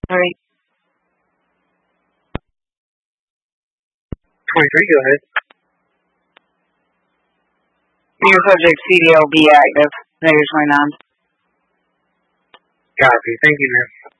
Sorry. 23, go ahead. Your subject CDL be active. Negative 29. Copy. Thank you, ma'am.